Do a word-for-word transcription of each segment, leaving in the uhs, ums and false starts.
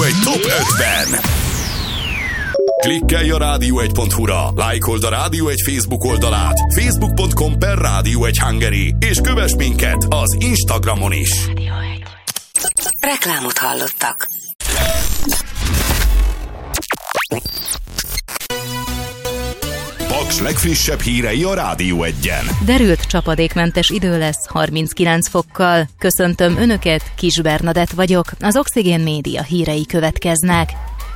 egy top ötven. Klikkelj a rádió egy pont hu-ra, lájkold a Rádió egy Facebook oldalát, facebook pont com per Rádió egy Hungary, és kövess minket az Instagramon is. Reklámot hallottak. Paks legfrissebb hírei a Rádió egyen. Derült csapadékmentes idő lesz harminckilenc fokkal. Köszöntöm Önöket, Kis Bernadett vagyok. Az Oxigén Média hírei következnek.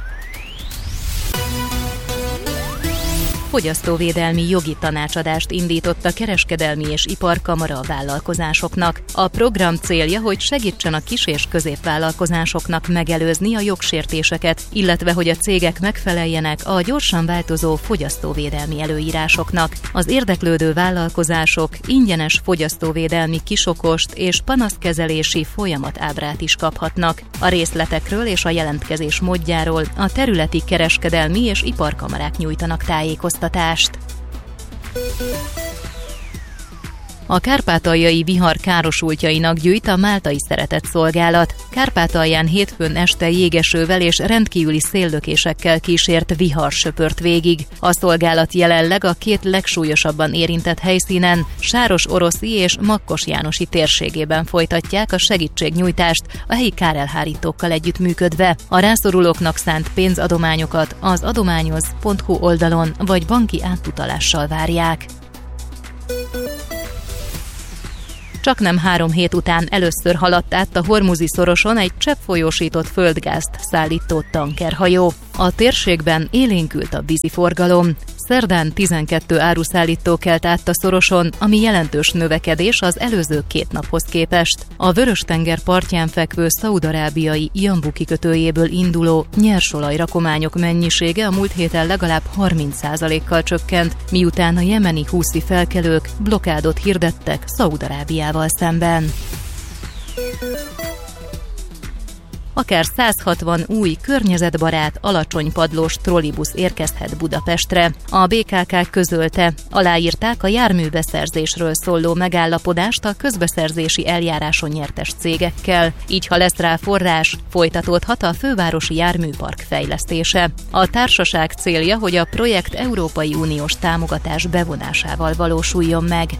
Fogyasztóvédelmi jogi tanácsadást indított a Kereskedelmi és Iparkamara a vállalkozásoknak. A program célja, hogy segítsen a kis- és középvállalkozásoknak megelőzni a jogsértéseket, illetve hogy a cégek megfeleljenek a gyorsan változó fogyasztóvédelmi előírásoknak. Az érdeklődő vállalkozások ingyenes fogyasztóvédelmi kisokost és panaszkezelési folyamatábrát is kaphatnak. A részletekről és a jelentkezés módjáról a területi kereskedelmi és iparkamarák nyújtanak tájékoztatást. A kárpátaljai vihar károsultjainak gyűjt a Máltai Szeretett Szolgálat. Kárpátalján hétfőn este jégesővel és rendkívüli széllökésekkel kísért vihar söpört végig. A szolgálat jelenleg a két legsúlyosabban érintett helyszínen, Sáros-Oroszi és Makkos Jánosi térségében folytatják a segítségnyújtást a helyi kárelhárítókkal együttműködve. A rászorulóknak szánt pénzadományokat az adományoz pont hu oldalon vagy banki átutalással várják. Csaknem három hét után először haladt át a Hormuzi szoroson egy cseppfolyósított földgázt szállító tankerhajó. A térségben élénkült a vízi forgalom. Szerdán tizenkét áruszállító kelt át a szoroson, ami jelentős növekedés az előző két naphoz képest. A Vörös-tenger partján fekvő szaúd-arábiai Jambu kikötőjéből induló nyersolaj rakományok mennyisége a múlt héten legalább harminc százalékkal csökkent, miután a jemeni húszi felkelők blokádot hirdettek Szaúd-Arábiával szemben. Akár száz hatvan új, környezetbarát, alacsony padlós trollibusz érkezhet Budapestre. A bé ká ká közölte, aláírták a járműbeszerzésről szóló megállapodást a közbeszerzési eljáráson nyertes cégekkel. Így, ha lesz rá forrás, folytatódhat a fővárosi járműpark fejlesztése. A társaság célja, hogy a projekt Európai Uniós támogatás bevonásával valósuljon meg.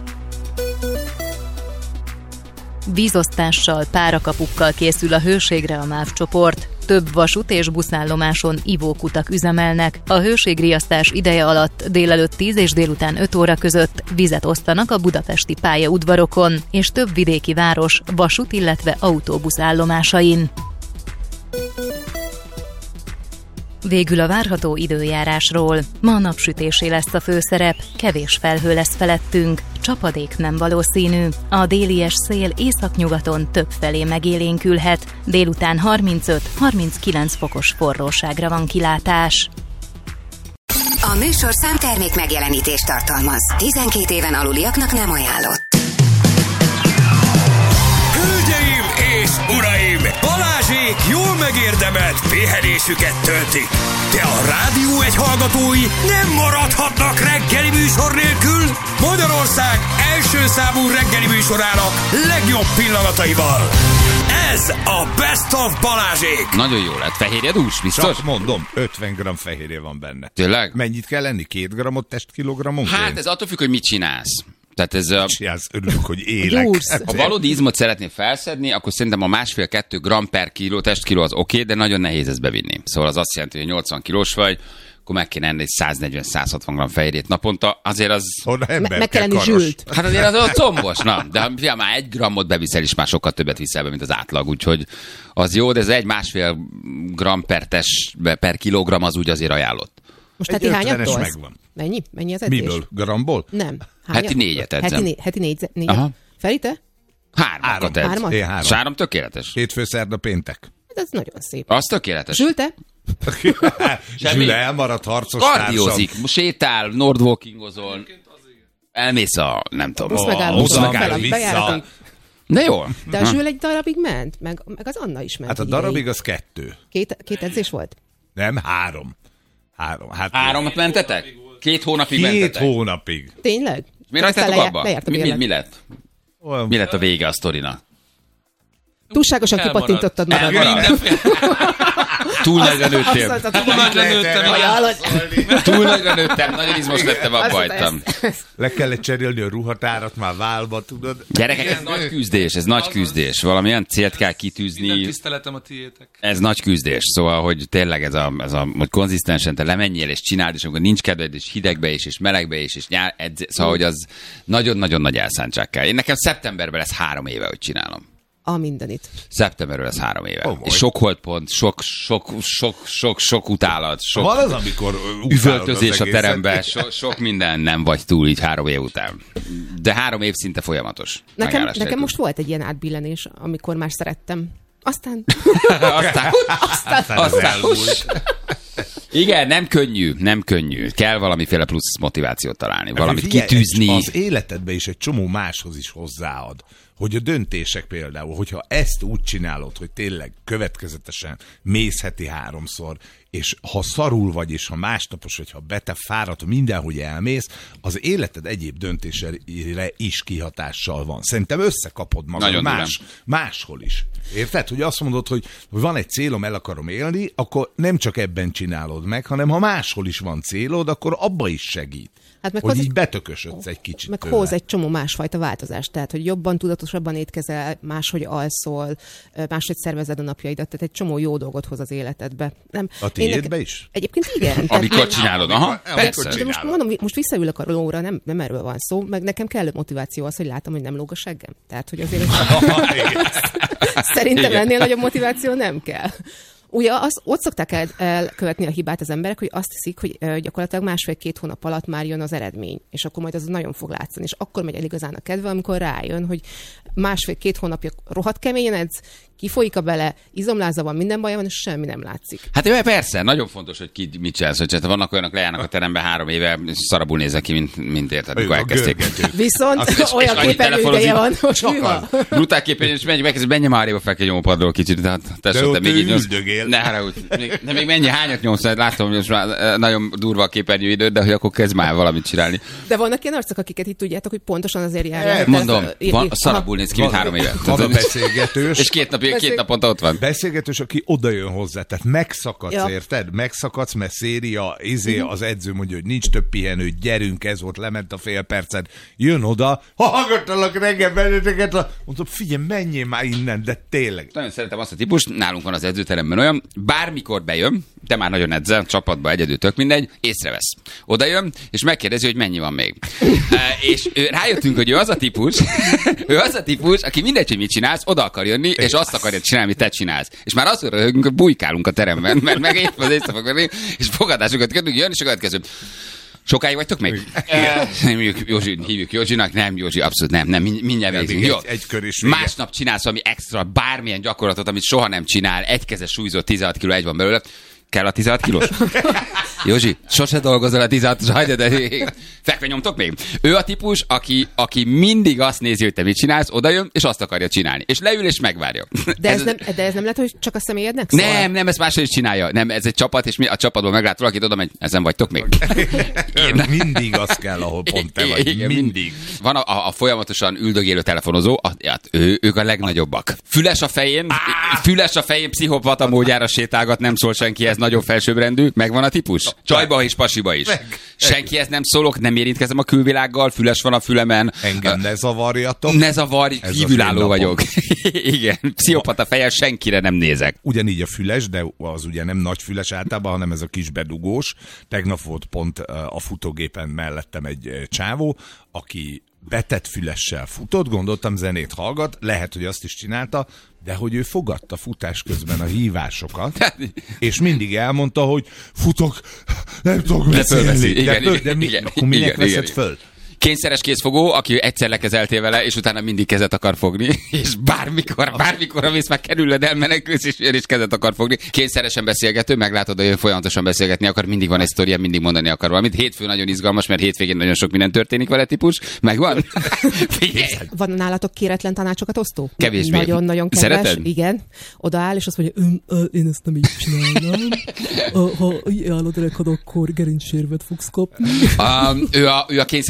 Vízosztással, párakapukkal készül a hőségre a MÁV csoport. Több vasút és buszállomáson ivókutak üzemelnek. A hőségriasztás ideje alatt délelőtt tíz és délután öt óra között vizet osztanak a budapesti pályaudvarokon és több vidéki város vasút, illetve autóbusz állomásain. Végül a várható időjárásról. Ma napsütésé lesz a főszerep, kevés felhő lesz felettünk, csapadék nem valószínű. A délies szél északnyugaton több felé megélénkülhet, délután harmincöt-harminckilenc fokos forróságra van kilátás. A műsorszám termék megjelenítést tartalmaz. tizenkét éven aluliaknak nem ajánlott. Hölgyeim és uraim! Balázsék jól megérdemelt pihenésüket töltik. De a Rádió egy hallgatói nem maradhatnak reggeli műsor nélkül. Magyarország első számú reggeli műsorának legjobb pillanataival. Ez a Best of Balázsék. Nagyon jó lett. Fehérje dús, biztos? Csak mondom, ötven gramm fehérje van benne. Tényleg? Mennyit kell lenni? Két grammot testkilogrammonként? Hát ez attól függ, hogy mit csinálsz. Tehát ez a... Csinálsz, örülök, hogy élek. Ha valódi izmot szeretnél felszedni, akkor szerintem a másfél-kettő gram per kiló, testkiló az oké, okay, de nagyon nehéz ezt bevinni. Szóval az azt jelenti, hogy nyolcvan kilós vagy, akkor meg kéne enni egy száznegyven-százhatvan gramm fehérjét naponta, azért az... Me- meg kell lenni zsült. Hát azért az, az combos, na. De ha már egy grammot beviszel, is már sokkal többet viszel be, mint az átlag, úgyhogy az jó, de ez egy másfél gram per, test, per kilogram az úgy azért ajánlott. Most heti hányat tolsz? Megvan. Mennyi? Mennyi az edzés? Miből? Gramból? Nem. Hányat? Heti négyet edzem. Heti, né- heti négy, négyet. Aha. Feri, te? Hármakat edz. Hármat? Én három. Három tökéletes. Hétfő, szerda, péntek. Hát ez nagyon szép. Az tökéletes. Zsült, te? Zsüle elmaradt harcos kardiózik, sétál, nordwalkingozol, elmész a, nem tudom, Busz a megálló, busz busz megálló. vissza. De jó. De a Zsül egy darabig ment, meg, meg az Anna is ment. Hát a darabig az kettő. Két, két edzés volt? Nem, három. Három. Hát Háromot mentetek? Két hónapig Két mentetek? hónapig. Tényleg? Mi rajtátok abba? Mi, mi, mi lett? Olyan... Mi lett a vége a sztorinak? Túlságosan kipattintottad magad. Túl nagyra nőttél. Azt Túl nagyra nőttem, igen. Túl nagyra nőttem, nagyon izmos lettem, abba hagytam. Le kellett cserélni a ruhatárat már válba, tudod? Gyerekek, ez nagy küzdés, ez nagy küzdés. Valamilyen célt kell Minden kitűzni. tiszteletem a tiétek. Ez nagy küzdés, szóval, hogy tényleg ez a, ez a hogy konzisztensen te lemenjél és csináld, és amikor nincs kedved, és hidegbe is, és melegbe is, és nyár, edz, szóval, hogy az nagyon-nagyon nagy elszántság kell. Én nekem szeptemberben lesz három éve, hogy csinálom. A mindenit. Szeptemberről lesz három éve. Oh, és sok holdpont, sok, sok, sok, sok, sok utálat, sok Van az, amikor üvöltözés a teremben, so, sok minden nem vagy túl így három év után. De három év szinte folyamatos. Nekem, megállás nekem nélkül. most volt egy ilyen átbillenés, amikor már szerettem. Aztán... Aztán, Aztán az aztán elmúlt. igen, nem könnyű, nem könnyű. Kell valamiféle plusz motivációt találni, valamit Figyelj, kitűzni. Az életedbe is egy csomó máshoz is hozzáad. Hogy a döntések például, hogyha ezt úgy csinálod, hogy tényleg következetesen mész heti háromszor, és ha szarul vagy, és ha másnapos, vagy ha beteg, fáradt, mindenhogy elmész, az életed egyéb döntésére is kihatással van. Szerintem összekapod magad Nagyon más, máshol is. Érted? Hogy azt mondod, hogy van egy célom, el akarom élni, akkor nem csak ebben csinálod meg, hanem ha máshol is van célod, akkor abba is segít. Hát meg hogy hoz- így betökösödsz egy kicsit Meg tőle. hoz egy csomó másfajta változást, tehát hogy jobban, tudatosabban étkezel, máshogy alszol, máshogy szervezed a napjaidat, tehát egy csomó jó dolgot hoz az életedbe. Nem, A én tiédbe nekem- is? Egyébként igen. tehát- Amikor csinálod, aha, persze. De most mondom, most visszaülök a lóra, nem, nem erről van szó, meg nekem kellő motiváció az, hogy látom, hogy nem lóg a seggem. Tehát, hogy azért szerintem Igen. ennél nagyobb motiváció nem kell. Ugye az, ott szokták el, elkövetni a hibát az emberek, hogy azt hiszik, hogy ö, gyakorlatilag másfél-két hónap alatt már jön az eredmény, és akkor majd az nagyon fog látszani. És akkor megy el igazán a kedve, amikor rájön, hogy másfél-két hónapja rohadt keményen edz, kifolyik a bele, izomláza van, minden baja van, és semmi nem látszik. Hát jó, persze, nagyon fontos, hogy ki mit csinálsz, hogy vannak olyanok, lejárnak a teremben három éve, és szarabul néznek ki, mint, mint érted, amikor A elkezdték. görgetők. Viszont Azt- és- olyan és annyit képernyő telefonozik, ideje van, hogy csak mi van? az. Brutál képernyő, és menj, megkezd, menj már arrébb fel, kell nyomópadról kicsit, tehát tesó, ott te még ő így nyomsz. üldögél. Ne haragudj, még- de még mennyi, hányat nyomsz, látom, hogy most már eh, nagyon durva a képernyő időd, de hogy akkor kezd már valamit csinálni. De vannak ilyen arcok, akiket itt tudjátok, hogy pontosan azért járnak. Mondom, Ez- van, Aha. szarabul néz ki, mint három éve. Van a beszélgetős. És két napig, két Beszél- naponta ott van. Beszélgetős, aki oda jön hozzá, tehát megszakadsz, Ja. érted? Megszakadsz, mert széria, izé, az edző mondja, hogy nincs több pihenő, gyerünk, ez volt, lement a fél percet, jön oda, ha hallgattalak reggel benneteket, mondom, figyelj, menjél már innen, de tényleg. Nagyon szeretem azt a típust, nálunk van az edzőteremben olyan, bármikor bejön, te már nagyon edzel, csapatba egyedül, tök mindegy, észrevesz. Oda jön, és megkérdezi, hogy mennyi van még. e, és ő, rájöttünk, hogy ő az a típus, ő az a típus, aki mindegy, hogy mit csinálsz, oda akar jönni, és azt akarja csinálni, amit te csinálsz. És már azt röhögünk, hogy bujkálunk a teremben, mert meg épp az éjszaka, és fogadásokat kezdünk, jön, és a következő. Sokáig vagytok még? E, hívjuk, Józsi, hívjuk Józsinak, nem, Józsi, abszolút nem, nem, mind- mindjárt Nem, végzünk. még Jó. egy- egy kör is vége. Másnap csinálsz valami extra, bármilyen gyakorlatot, amit soha nem csinál, egykezes súlyzott tizenhat kiló, egy van belőle. Kell a tizenhat kilós? Józsi, sose dolgozol a tizenhat, sajnál, de fekve nyomtok még? Ő a típus, aki, aki mindig azt nézi, hogy te mit csinálsz, odajön, és azt akarja csinálni. És leül, és megvárja. De ez, nem, de ez nem lehet, hogy csak a személyednek szól? Nem, nem, ezt máshogy is csinálja. Nem, ez egy csapat, és mi a csapatból meglát valakit, oda megy, ezen vagytok még. Mindig az kell, ahol pont te vagy. Igen, Mindig. Van a, a, a folyamatosan üldögélő telefonozó, a, hát ő, ők a legnagyobbak. Füles a fején, füles a fején, pszichopata módjára sétálgat, nem szól senkihez, nagyon felsőbbrendű, megvan a típus. Csajba is, pasiba is. Senkihez nem szólok, nem érintkezem a külvilággal, füles van a fülemen. Engem ne zavarjatok. Ne zavarj, Ez az kívülálló én napom. vagyok. Igen, pszichopata fejjel senkire nem nézek. Ugyanígy a füles, de az ugye nem nagy füles általában, hanem ez a kis bedugós. Tegnap volt pont a futógépen mellettem egy csávó, aki betett fülessel futott, gondoltam zenét hallgat, lehet, hogy azt is csinálta, de hogy ő fogadta futás közben a hívásokat, és mindig elmondta, hogy futok, nem tudok beszélni. fölveszi. De, Igen, föl, igen, de mi, igen, akkor minek igen, veszed igen. föl? Kényszeres kézfogó, aki egyszer lekezeltél vele, és utána mindig kezet akar fogni, és bármikor, bármikor, amész már kerüled, elmenekülsz, és jön is kezet akar fogni. Kényszeresen beszélgető, meglátod, hogy ő folyamatosan beszélgetni akar, mindig van egy sztoria, mindig mondani akar valamit. Hétfő nagyon izgalmas, mert hétvégén nagyon sok minden történik vele típus. Megvan? Figyelj! Van nálatok kéretlen tanácsokat osztó? Kevésbé. Nagyon-nagyon kedves. Szereted? Igen. Odaáll, és azt mondja, ön, ö, én ezt nem így csinálnám. Ha, ha így állod rekad, akkor gerincsérvet fogsz kapni. Um, ő, a, ő a kényszeresen beleszól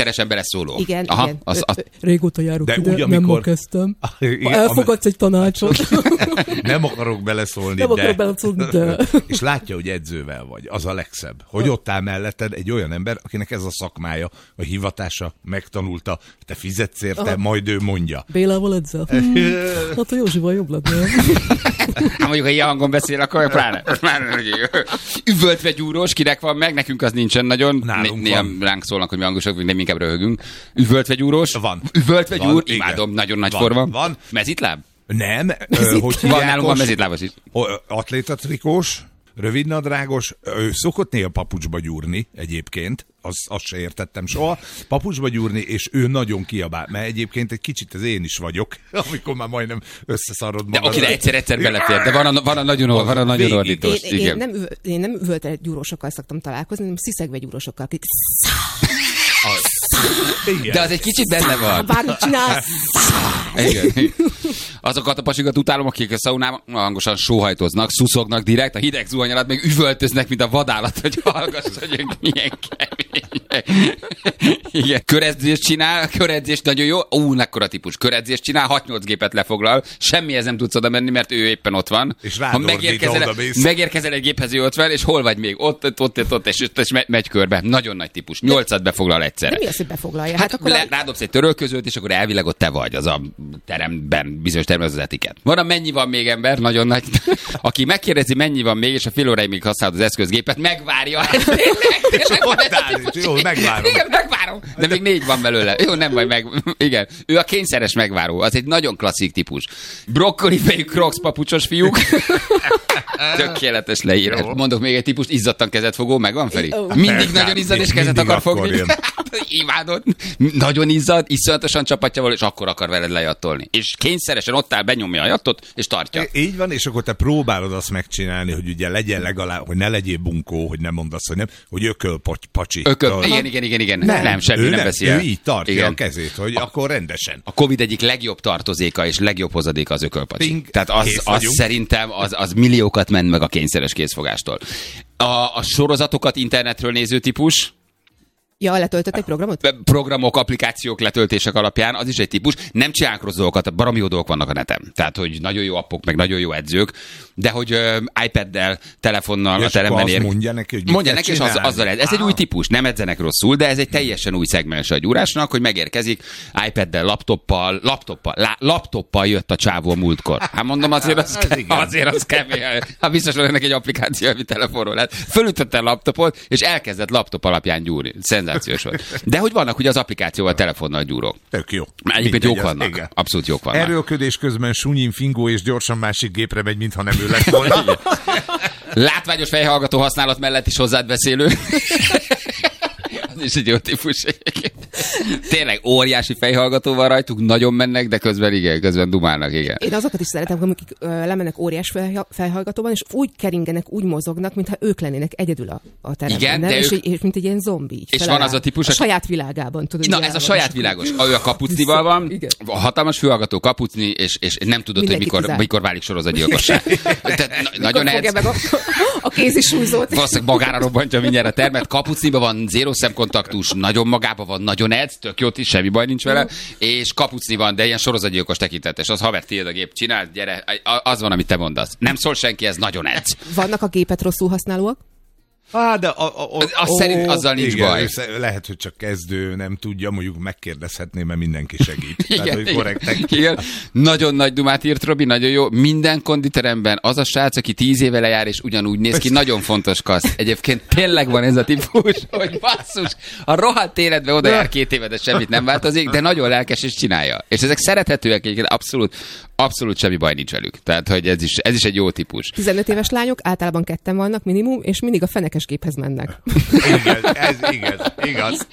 beszóló. Igen, Aha, igen. Az, az... Régóta járok de ide, úgy, nem amikor... ma kezdtem. Igen, Elfogadsz egy tanácsot. Nem akarok beleszólni, Nem de... akarok beleszólni, de... És látja, hogy edzővel vagy. Az a legszebb. Hogy ott áll melletted egy olyan ember, akinek ez a szakmája, a hivatása, megtanulta, te fizetsz érte, aha, majd ő mondja. Bélával edzel? Hmm, hát a Józsival jobb lett, nem? Hát mondjuk, ha ilyen hangon beszél, akkor pláne. pláne üvöltve gyúrós, kinek van meg, nekünk az nincsen nagyon. Nálunk Néha van. ránk szólnak, hogy mi hangosok, nem inkább röhögünk. Üvöltve gyúrós. Van. Üvöltve Van, gyúr, igen. imádom, nagyon nagy Van, forma. van. Mezitláb? Nem. Ö, hogy Van, nálunk van mezitlábos is. Atlétatrikós, rövidnadrágos, ő szokott néha papucsba gyúrni egyébként, azt, azt se értettem soha, papucsba gyúrni, és ő nagyon kiabál, mert egyébként egy kicsit az én is vagyok, amikor már majdnem összeszarod De magad. akire egyszer-egyszer belefér, de van a, van a nagyon, van a nagyon ordítós. Én, én, nem, üvö- én nem üvölte gyúrósokkal szoktam találkozni, hanem sziszegve gyúrósokkal, akik... De az egy kicsit benne van. Bármit csinálsz. Igen. Azokat a pasikat utálom, akik a szaunában hangosan sóhajtoznak, szuszognak direkt, a hideg zuhany alatt meg üvöltöznek, mint a vadállat, hogy hallgass, hogy ők milyen kemények. Igen. Köredzést csinál, köredzést nagyon jó. Ú, mekkora típus. Köredzést csinál, hat-nyolc gépet lefoglal, semmihez nem tudsz oda menni, mert ő éppen ott van. És ha megérkezel, megérkezel egy géphez, ő ott van, és hol vagy még? Ott, ott, ott, ott és, és megy körbe. Nagyon nagy típus. Nyolcat befoglal egyszerre. De mi az, hogy befoglalja? Hát, Hát akkor le, a... rádobsz egy törölközőt, és akkor elvileg ott te vagy, az a teremben, bizonyos teremben az etiket. Van a mennyi van még ember, nagyon nagy, aki megkérdezi, mennyi van még, és a fél óráig még használod az eszközgépet, megvárja. Jó, megvárom. Igen, megvárom. De még négy van belőle. Jó, nem baj, meg. Igen. Ő a kényszeres megváró. Az egy nagyon klasszik típus. Brokkoli fejű Crocs papucsos fiúk. Tökéletes leírás. Mondok még egy típust, izzadtan kezet-fogó, megvan, Feri? Mindig nagyon izzad, és kezet akar fogni. Imádod. Nagyon izzad, iszonyatosan csapatja való, és akkor akar veled lejattolni. És kényszeresen ott áll, benyomja a jattot, és tartja. Így van, és akkor te próbálod azt megcsinálni, hogy ugye legyen legalább, hogy ne legyél bunkó, hogy nem mondasz, hogy nem, hogy ököl pacsi. Ököl, igen, igen, igen, igen. Nem, nem semmi ő nem nem veszi el. Ő így tartja igen. a kezét, hogy a, akkor rendesen. A Covid egyik legjobb tartozéka és legjobb hozadéka az ökölpacsi. Ping, Tehát az, az szerintem az, az milliókat ment meg a kényszeres kézfogástól. A, a sorozatokat internetről néző típus, Ja, letöltött egy programot? Programok, applikációk letöltések alapján, az is egy típus. Nem csinálnak rossz dolgokat, baromi jó dolgok vannak a neten. Tehát, hogy nagyon jó appok, meg nagyon jó edzők, de hogy uh, iPaddel, telefonnal és a teremben ér... mondja neki, hogy mondja neki, és az, azzal ez. Ez egy új típus, nem edzenek rosszul, de ez egy teljesen új szegmens a gyúrásnak, hogy megérkezik iPaddel, laptoppal, laptoppal, lá, laptoppal jött a csávó a múltkor. Hát mondom, azért az, az, azért az kemény. Hát biztos van ennek egy applikáció, ami telefonról lett. Fölütötte a laptopot, és elkezdett laptop alapján gyúrni. Szenzációs volt. De hogy vannak ugye az applikációval telefonnal gyúrok. Tök jó. Már egyébként jók vannak. Igen. Abszolút jók vannak. Erőlködés közben sunyin fingó és gyorsan másik gépre megy, mintha nem ő lett volna. Látványos fejhallgató használat mellett is hozzád beszélő. Az is egy jó típus. Tényleg óriási fejhallgató van rajtuk, nagyon mennek, de közben igen, közben dumálnak, igen. Én azokat is szeretem, akik ö, lemennek óriás fejhallgatóban, és úgy keringenek, úgy mozognak, mintha ők lennének egyedül a, a teremben. Igen, nem? de És, ők... és mint egy ilyen zombi. Így és van az a típus, a saját világában, tudod. Na, ez a saját világos. Ő a kapucnival van, igen. A hatalmas fülhallgató kapucni, és, és nem tudod, mindenki hogy mikor, mikor válik sorozatgyilkosság. Tehát nagyon ez. Meg a, a kézisúzót. Valószínűleg magára robbantja mindjárt a termet. Kapucniban van zéró szemkontaktus, nagyon magában van, nagyon edz, tök jót is, semmi baj nincs vele, és kapucni van, de ilyen sorozatgyilkos tekintetes. Az haver, tiéd a gép, csinál, gyere, az van, amit te mondasz. Nem szól senki, ez nagyon edz. Vannak a gépet rosszul használóak? Á, de a, a, a, azt ó, szerint azzal nincs igen, baj. Lehet, hogy csak kezdő, nem tudja, mondjuk megkérdezhetném, mert mindenki segít. Igen, Tehát, hogy korrektek. Igen. Nagyon nagy dumát írt Robi, nagyon jó. Minden konditeremben az a srác, aki tíz éve lejár, és ugyanúgy néz ki, nagyon fontos kaszt. Egyébként tényleg van ez a típus, hogy basszus, a rohadt életben oda jár két éve, de semmit nem változik, de nagyon lelkes és csinálja. És ezek szerethetőek, egyébként abszolút, abszolút semmi baj nincs velük. Tehát, hogy ez is, ez is egy jó típus. tizenöt éves lányok, általában ketten vannak minimum, és mindig a fenekes géphez mennek. Igen, ez igaz, igaz.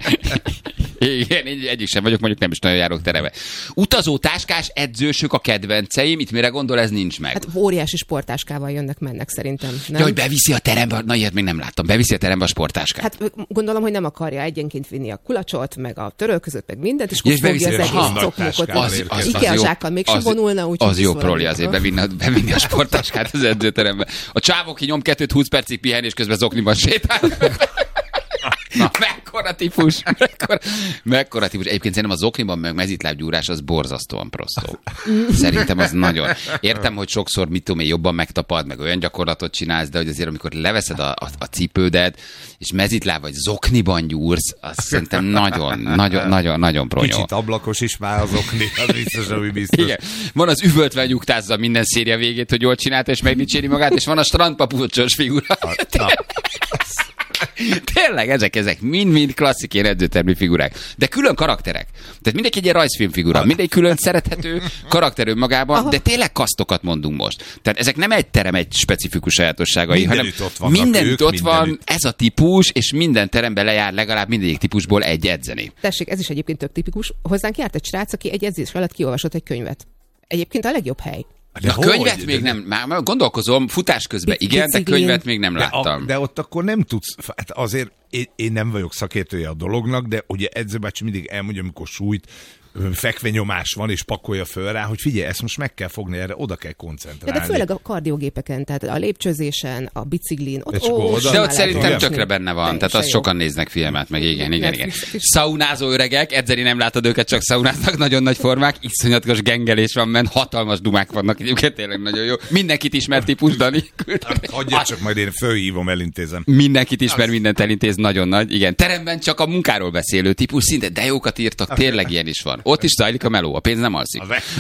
Igen, én egyik sem vagyok, mondjuk nem is nagyon járok terebe. Utazó táskás edzősök a kedvenceim, itt mire gondol, ez nincs meg. Hát óriási sportáskával jönnek, mennek szerintem. Nem? Ja, hogy beviszi a terembe, na ilyet még nem láttam, beviszi a terembe a sportáskát. Hát gondolom, hogy nem akarja egyenként vinni a kulacsot, meg a törölközőt, meg mindent, és ja, akkor fogja az egész cokmokot. Az, az, Ikea zsákkal mégsem vonulna, úgyhogy az jó proli azért bevinni, bevinni a sportáskát az edzőterembe. A csávó ki nyom kettőt húsz percig pihen, és közben zokniban sétál. Na, mekkora mekkora típus, mekkora, mekkora típus. Egyébként szerintem az okniban meg mezitlábgyúrás az borzasztóan prosztó. Szerintem az nagyon. Értem, hogy sokszor, mit tudom én, jobban megtapad, meg olyan gyakorlatot csinálsz, de hogy azért, amikor leveszed a, a, a cipődet, és mezitláb vagy zokniban gyúrsz, az szerintem nagyon, nagyon, nagyon, nagyon pronyó. Kicsit ablakos is már az okni, az biztos, ami biztos. Igen. Van az üvöltve nyugtázza minden széria végét, hogy jól csinálta, és megdicséri magát, és van a strandpapucsos figura. Na. Tényleg, ezek, ezek mind-mind klasszik ilyen edzőtermi figurák. De külön karakterek. Tehát mindenki egy ilyen rajzfilmfigura. Mindegy külön szerethető karakter önmagában, Aha. de tényleg kasztokat mondunk most. Tehát ezek nem egy terem, egy specifikus sajátosságai, mindenütt hanem ott vannak mindenütt ők, ott van mindenütt. ez a típus, és minden teremben lejár legalább mindegyik típusból egy edzeni. Tessék, ez is egyébként tök tipikus. Hozzánk járt egy srác, aki egy edzés alatt kiolvasott egy könyvet. Egyébként a legjobb hely. De a könyvet hogy? még nem, már gondolkozom, futás közben igen, de könyvet még nem de láttam. A, de ott akkor nem tudsz, hát azért én, én nem vagyok szakértője a dolognak, de ugye edzőbácsi mindig elmondja, amikor sújt, fekvenyomás van, és pakolja föl rá, hogy figyelj, ezt most meg kell fogni, erre oda kell koncentrálni. De, de főleg a kardiogépeken, tehát a lépcsőzésen, a biciklin, ott, ó, ó, de ott szerintem lehet tökre benne van, nem, tehát azt sokan néznek filmet, meg igen, igen, igen. Szaunázó öregek, edzeni nem látod őket, csak szaunáznak, nagyon nagy formák, iszonyatos gengelés van, men hatalmas dumák vannak, egyébként tényleg nagyon jó. Mindenkit ismer típus, Dani. Hagyja csak, majd én fölhívom, elintézem. Mindenkit ismer, mindent elintéz, nagyon nagy. Igen, teremben csak a munkáról beszélő típus, szinte de jókat írtak, tényleg ilyen is van. Ott is zajlik a meló, a pénz nem alszik.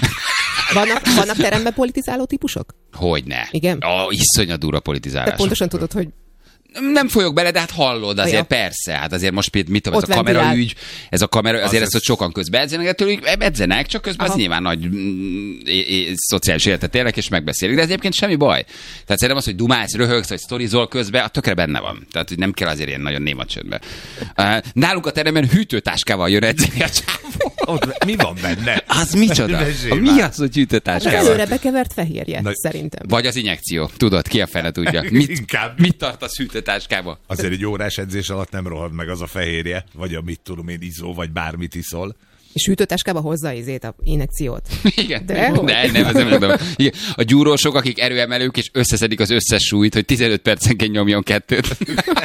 Vannak, vannak teremben politizáló típusok? Hogyne. Igen. A iszonyat durva politizálás. De pontosan tudod, hogy nem folyok bele, de hát hallod, azért ja. persze. Hát azért most például, mit tudom, ez a kameraügy, ez a kamera, azért az ezt, hogy sokan közben edzenek, tőlük edzenek, csak közben Aha. az nyilván nagy mm, é, é, szociális életet élnek, és megbeszélik. De ez egyébként semmi baj. Tehát szerintem az, hogy dumálsz, röhögsz, vagy sztorizol közben, a tökre benne van. Tehát, hogy nem kell azért ilyen nagyon néma csöndbe. Uh, nálunk a teremben hűtőtáskával jön edzeni a csávó. Ott mi van benne? Az micsoda? Mi az, hogy hűtőtáskával? Hát előre bekevert fehérje, Na, szerintem. Vagy az injekció. Tudod, ki a fene tudja. Mit, mit tartasz hűtőtáskába? Azért egy órás edzés alatt nem rohad meg az a fehérje, vagy a mit tudom én, izzó, vagy bármit iszol. És hűtőtáskába hozza izét a injekciót. Igen, de, de nem, ez nem tudom. Igen. A gyúrósok, akik erőemelők, és összeszedik az összes súlyt, hogy tizenöt percenként nyomjon kettőt.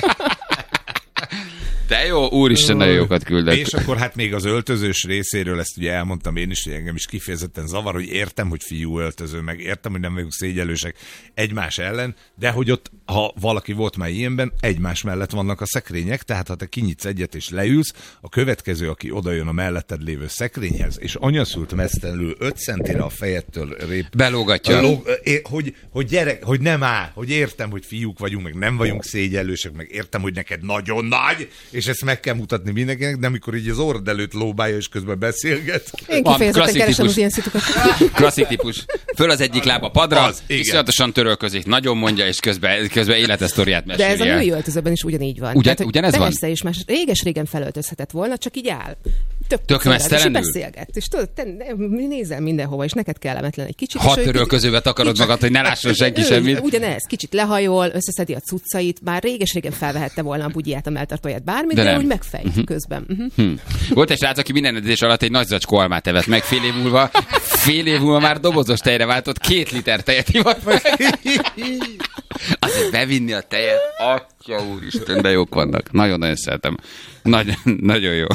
De jó, úristen, nagyon jókat küldött. És akkor hát még az öltözős részéről, ezt ugye elmondtam én is, hogy engem is kifejezetten zavar, hogy értem, hogy fiú öltöző, meg értem, hogy nem vagyunk szégyellősek egymás ellen, de hogy ott, ha valaki volt már ilyenben, egymás mellett vannak a szekrények, tehát ha te kinyitsz egyet és leülsz, a következő, aki odajön a melletted lévő szekrényhez, és anyaszült mesztelenül öt centire a fejettől rép. Belógatja. Lóg, hogy, hogy gyerek, hogy nem áll, hogy értem, hogy fiúk vagyunk, meg nem vagyunk szégyellősek, meg értem, hogy neked nagyon nagy, és ezt meg kell mutatni mindenkinek, de amikor így az orrod előtt lóbálja, és közben beszélget. Én kifejezetten keresem az ilyen szitukat. Klasszik típus. Föl az egyik lába padra, iszonyatosan törölközik, nagyon mondja, és közben, közben életesztoriát meséli. De ez a női öltözőben is ugyanígy van. Ugyan, Tehát, ugyanez van? Persze, és már réges-régen felöltözhetett volna, csak így áll. Tök, Tök mesztelenül? És beszélget. És tudod, te nézel mindenhova, és neked kellemetlen egy kicsit. Hat törölközőbe takarod magad, hogy ne lásson senki semmit. Ugyanez, kicsit lehajol, összeszedi a cuccait, már réges-régen felvehette volna a bugyját, a melltartóját, bármit, de, de úgy megfejt uh-huh. közben. Uh-huh. Hmm. Volt egy srác, aki minden edzés alatt egy nagy zacskó almát evett meg, fél év múlva, fél év múlva már dobozos tejre váltott, két liter tejet ivott meg. Azért bevinni a tejet, atya úristen, de jók vannak. Nagyon-nagyon szeretem. Nagy, nagyon jó.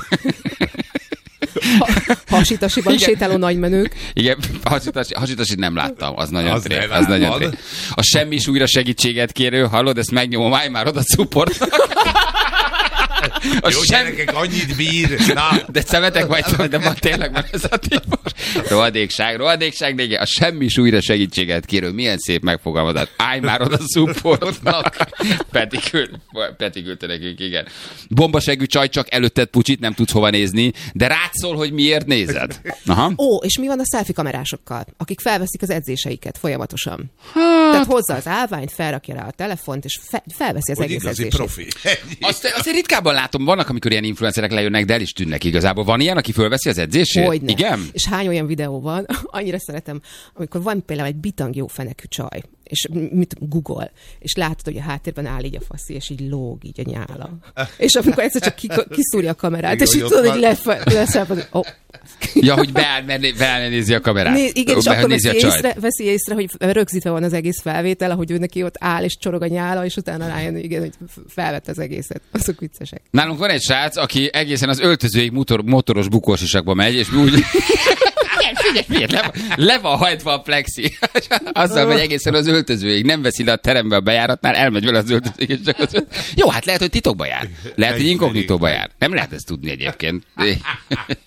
Ha, hasitasiban sétáló nagymenők. Igen, hasitasi, hasitasi nem láttam, az nagyon az trép. Az nagyon trép. A semmi súlyra segítséget kérő, hallod, ezt megnyomom, állj már oda supportnak. A jó sem... gyerekek, annyit bír. Na. De szemetek vagy, de van tényleg van ez a típus. Rohadékság, rohadékság, de igen, a semmi súlyra segítséget kérő, milyen szép megfogalmazás. Állj már oda supportnak. Peti, küld, Peti küldte nekünk, igen. Bombasegű csaj, csak előtted pucsit, nem tudsz hova nézni, de rád szól, hogy miért nézed. Aha. Ó, és mi van a selfie kamerásokkal, akik felveszik az edzéseiket folyamatosan? Hát... Tehát hozza az állványt, felrakja rá a telefont, és fe, felveszi az hogy egész igazi edzését. Profi. Azt, azért ritkábban látom, vannak, amikor ilyen influencerek lejönnek, de el is tűnnek igazából. Van ilyen, aki fölveszi az edzését? Hogyne. Igen? És hány olyan videó van, annyira szeretem, amikor van például egy bitang jó fenekű csaj, és mit Google, és látod, hogy a háttérben áll így a faszi, és így lóg így a nyála. És amikor egyszer csak kiszúrja a kamerát, igen, és így tudod, hogy leszáll, hogy oh. Ja, hogy beáll, beáll, nézi a kamerát. Né, igen, és akkor veszi észre, veszi észre, hogy rögzítve van az egész felvétel, ahogy ő neki ott áll, és csorog a nyála, és utána rájön, igen, hogy felvett az egészet. Azok viccesek. Nálunk van egy srác, aki egészen az öltözőig motor, motoros bukósisakba megy, és úgy... Figyelj, figyelj, le, le van hajtva a plexi. Azzal megy egészen az öltözőig. Nem veszi le a terembe a bejáratnál, elmegy vele az öltözőig. És csak az... Jó, hát lehet, hogy titokba jár. Lehet, hogy inkognitóba jár. Nem lehet ezt tudni egyébként.